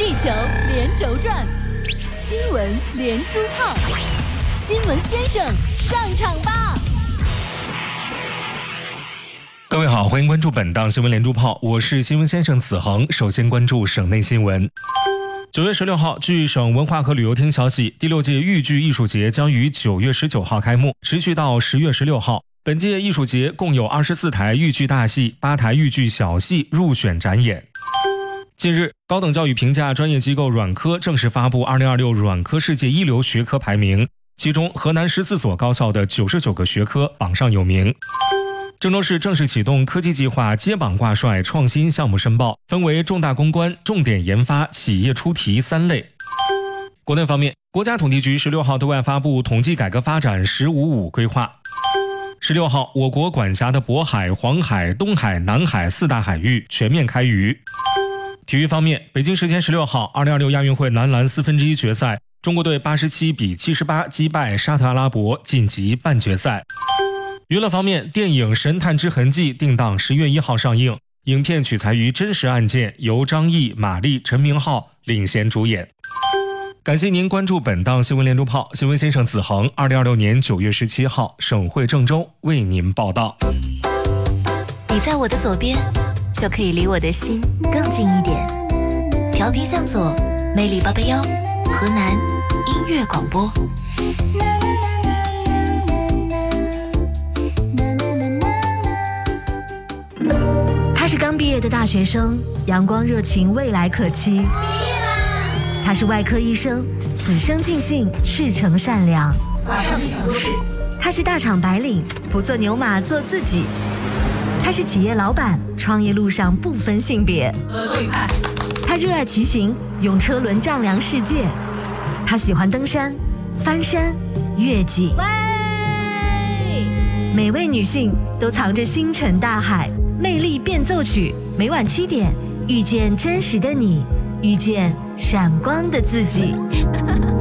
地球连轴转，新闻连珠炮，新闻先生上场吧！ 各位好，欢迎关注本档新闻连珠炮，我是新闻先生子恒。首先关注省内新闻。9月16号，据省文化和旅游厅消息，第6届豫剧艺术节将于9月19号开幕，持续到10月16号。本届艺术节共有24台豫剧大戏、8台豫剧小戏入选展演。近日，高等教育评价专业机构软科正式发布2026软科世界一流学科排名，其中河南14所高校的99个学科榜上有名。郑州市正式启动科技计划接榜挂帅创新项目申报，分为重大攻关、重点研发、企业出题3类。国内方面，国家统计局16号对外发布统计改革发展“15-5”规划。16号，我国管辖的渤海、黄海、东海、南海4大海域全面开渔。体育方面，北京时间16号，2026亚运会男篮1/4决赛，中国队87-78击败沙特阿拉伯，晋级半决赛。娱乐方面，电影《神探之痕迹》定档10月1号上映，影片取材于真实案件，由张译、马丽、陈明昊领衔主演。感谢您关注本档新闻连珠炮，新闻先生子恒，2026年9月17号，省会郑州为您报道。 你在我的左边，就可以离我的心更近一点。调频向左，魅力881，河南音乐广播。 他是刚毕业的大学生，阳光热情，未来可期。他是外科医生，此生尽兴，赤诚善良。他是大厂白领，不做牛马，做自己。他是企业老板，创业路上不分性别。合作愉快。他热爱骑行，用车轮丈量世界。他喜欢登山、翻山、越岭。每位女性都藏着星辰大海，魅力变奏曲，每晚7点，遇见真实的你，遇见闪光的自己。